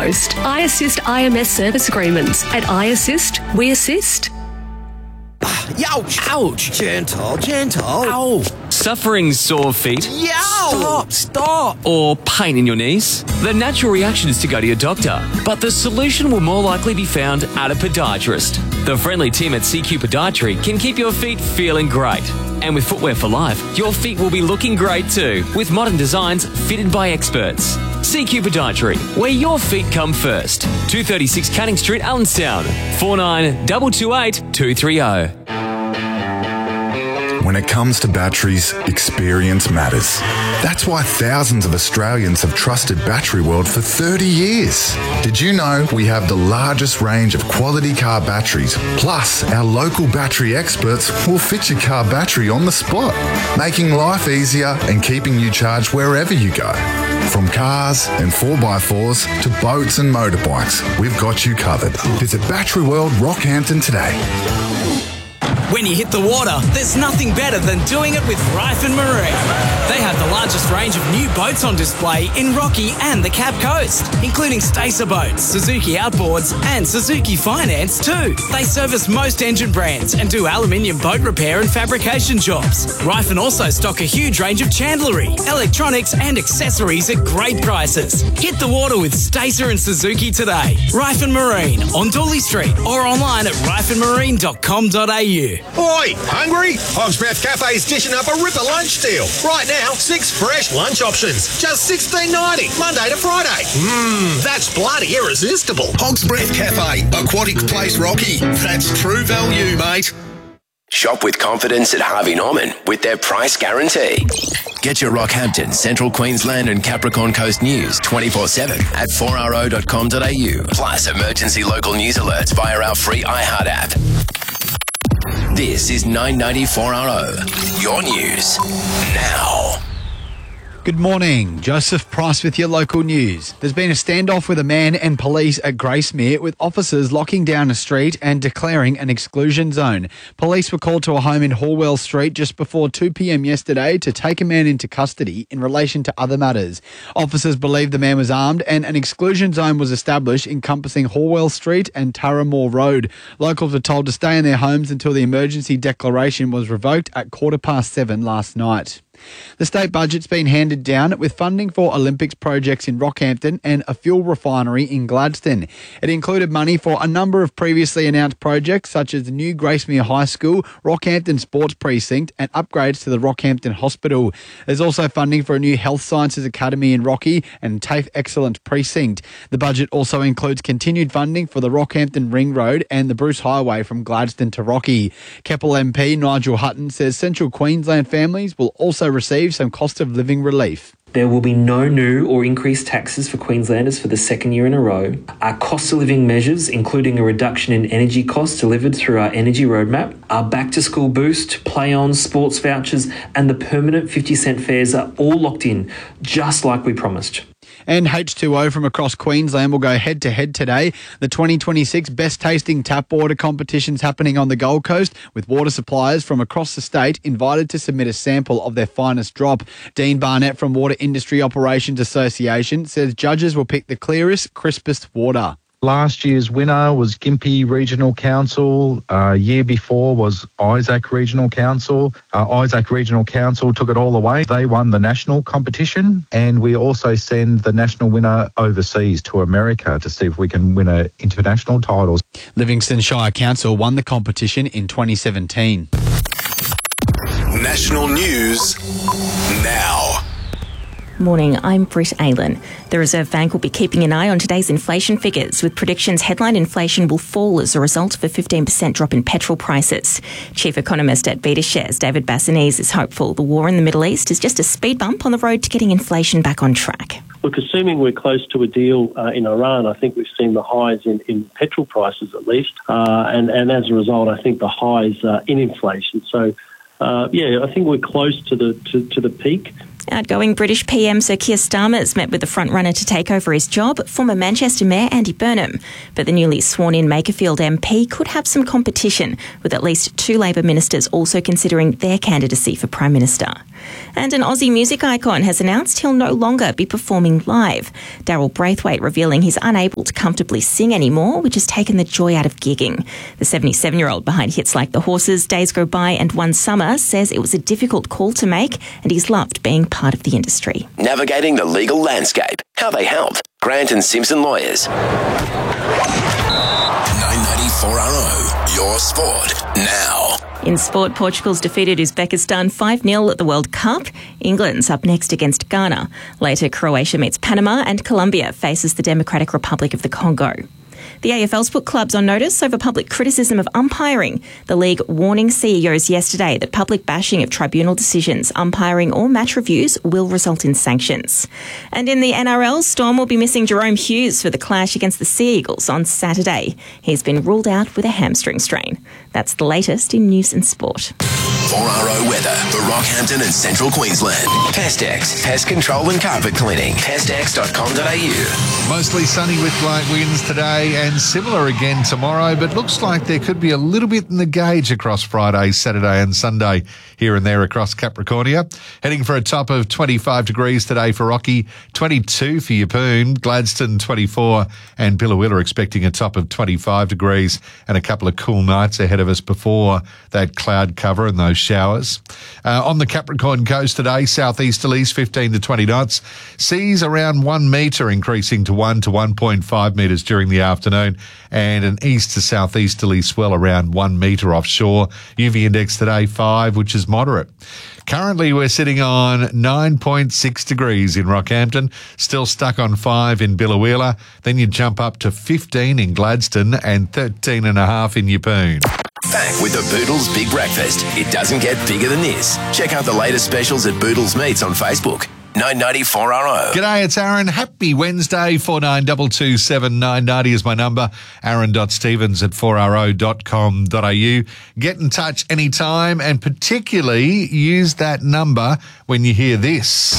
Coast. iAssist IMS service agreements. At iAssist, we assist. Youch! Ouch! Gentle, gentle. Ow! Suffering sore feet? Yow! Stop! Or pain in your knees? The natural reaction is to go to your doctor, but the solution will more likely be found at a podiatrist. The friendly team at CQ Podiatry can keep your feet feeling great. And with Footwear for Life, your feet will be looking great too, with modern designs fitted by experts. CQ Podiatry, where your feet come first. 236 Canning Street, Allenstown. 49228230. When it comes to batteries, experience matters. That's why thousands of Australians have trusted Battery World for 30 years. Did you know we have the largest range of quality car batteries? Plus, our local battery experts will fit your car battery on the spot, making life easier and keeping you charged wherever you go. From cars and 4x4s to boats and motorbikes, we've got you covered. Visit Battery World Rockhampton today. When you hit the water, there's nothing better than doing it with Ryford Marine. They have the largest range of new boats on display in Rocky and the Cape Coast, including Stacer boats, Suzuki Outboards and Suzuki Finance too. They service most engine brands and do aluminium boat repair and fabrication jobs. Ryford also stock a huge range of chandlery, electronics and accessories at great prices. Hit the water with Stacer and Suzuki today. Ryford Marine on Dooley Street or online at ryfordmarine.com.au. Oi, hungry? Hog's Breath Cafe's dishing up a ripper lunch deal. Right now, 6 fresh lunch options, just $16.90, Monday to Friday. That's bloody irresistible. Hog's Breath Cafe, Aquatic Place Rocky. That's true value, mate. Shop with confidence at Harvey Norman with their price guarantee. Get your Rockhampton, Central Queensland and Capricorn Coast news 24/7 at 4RO.com.au. Plus emergency local news alerts via our free iHeart app. This is 994RO, your news now. Good morning, Joseph Price with your local news. There's been a standoff with a man and police at Gracemere, with officers locking down a street and declaring an exclusion zone. Police were called to a home in Horwell Street just before 2 p.m. yesterday to take a man into custody in relation to other matters. Officers believe the man was armed and an exclusion zone was established encompassing Horwell Street and Turramore Road. Locals were told to stay in their homes until the emergency declaration was revoked at 7:15 last night. The state budget's been handed down with funding for Olympics projects in Rockhampton and a fuel refinery in Gladstone. It included money for a number of previously announced projects such as the new Gracemere High School, Rockhampton Sports Precinct and upgrades to the Rockhampton Hospital. There's also funding for a new Health Sciences Academy in Rocky and TAFE Excellence Precinct. The budget also includes continued funding for the Rockhampton Ring Road and the Bruce Highway from Gladstone to Rocky. Keppel MP Nigel Hutton says Central Queensland families will also receive some cost of living relief. There will be no new or increased taxes for Queenslanders for the second year in a row. Our cost of living measures, including a reduction in energy costs delivered through our energy roadmap, our back to school boost, play on, sports vouchers and the permanent 50-cent fares are all locked in, just like we promised. And H2O from across Queensland will go head-to-head today. The 2026 Best Tasting Tap Water competition's happening on the Gold Coast, with water suppliers from across the state invited to submit a sample of their finest drop. Dean Barnett from Water Industry Operations Association says judges will pick the clearest, crispest water. Last year's winner was Gympie Regional Council. Year before was Isaac Regional Council. Isaac Regional Council took it all the way. They won the national competition, and we also send the national winner overseas to America to see if we can win international titles. Livingston Shire Council won the competition in 2017. National news now. Morning, I'm Britt Aylan. The Reserve Bank will be keeping an eye on today's inflation figures, with predictions headline inflation will fall as a result of a 15% drop in petrol prices. Chief Economist at BetaShares, David Bassanese, is hopeful the war in the Middle East is just a speed bump on the road to getting inflation back on track. Look, assuming we're close to a deal in Iran, I think we've seen the highs in petrol prices at least, and as a result, I think the highs in inflation. So, I think we're close to the peak. Outgoing British PM Sir Keir Starmer's met with the front-runner to take over his job, former Manchester Mayor Andy Burnham. But the newly sworn-in Makerfield MP could have some competition, with at least 2 Labor ministers also considering their candidacy for Prime Minister. And an Aussie music icon has announced he'll no longer be performing live. Daryl Braithwaite revealing he's unable to comfortably sing anymore, which has taken the joy out of gigging. The 77-year-old behind hits like The Horses, Days Go By and One Summer says it was a difficult call to make and he's loved being part of the industry. Navigating the legal landscape. How they help. Grant and Simpson Lawyers. 994RO. Your sport now. In sport, Portugal's defeated Uzbekistan 5-0 at the World Cup. England's up next against Ghana. Later, Croatia meets Panama and Colombia faces the Democratic Republic of the Congo. The AFL's put clubs on notice over public criticism of umpiring. The league warning CEOs yesterday that public bashing of tribunal decisions, umpiring or match reviews will result in sanctions. And in the NRL, Storm will be missing Jerome Hughes for the clash against the Sea Eagles on Saturday. He's been ruled out with a hamstring strain. That's the latest in news and sport. 4RO weather for Rockhampton and Central Queensland. Pestex, pest control and carpet cleaning. Pestex.com.au. Mostly sunny with light winds today and similar again tomorrow, but looks like there could be a little bit in the gauge across Friday, Saturday and Sunday here and there across Capricornia. Heading for a top of 25 degrees today for Rocky, 22 for Yeppoon, Gladstone 24 and Billawilla expecting a top of 25 degrees and a couple of cool nights ahead of us before that cloud cover and those showers. On the Capricorn coast today, southeasterlies 15 to 20 knots, seas around 1 metre increasing to 1 to 1.5 metres during the afternoon and an east to southeasterly swell around 1 metre offshore. UV index today 5, which is moderate. Currently, we're sitting on 9.6 degrees in Rockhampton, still stuck on 5 in Billawilla. Then you jump up to 15 in Gladstone and 13.5 in Yeppoon. Back with the Boodles Big Breakfast. It doesn't get bigger than this. Check out the latest specials at Boodles Meats on Facebook. 994RO. G'day, it's Aaron. Happy Wednesday. 492279 990 is my number. Aaron.stevens@4ro.com.au. Get in touch anytime and particularly use that number when you hear this.